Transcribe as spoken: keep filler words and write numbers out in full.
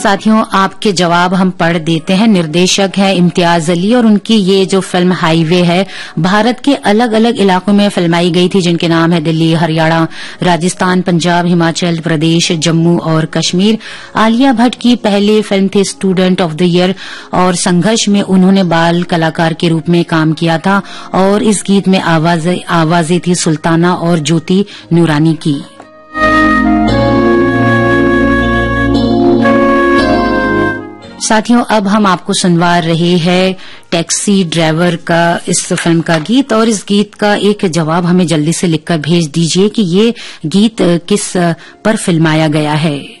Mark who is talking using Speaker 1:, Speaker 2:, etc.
Speaker 1: साथियों, आपके जवाब हम पढ़ देते हैं। निर्देशक है इम्तियाज अली और उनकी ये जो फिल्म हाईवे है भारत के अलग अलग इलाकों में फिल्माई गई थी, जिनके नाम है दिल्ली, हरियाणा, राजस्थान, पंजाब, हिमाचल प्रदेश, जम्मू और कश्मीर। आलिया भट्ट की पहली फिल्म थी स्टूडेंट ऑफ द ईयर और संघर्ष में उन्होंने बाल कलाकार के रूप में काम किया था और इस गीत में आवाजें थी सुल्ताना और ज्योति नूरानी की। साथियों, अब हम आपको सुनवा रहे हैं टैक्सी ड्राइवर का इस फिल्म का गीत और इस गीत का एक जवाब हमें जल्दी से लिखकर भेज दीजिए कि ये गीत किस पर फिल्माया गया है।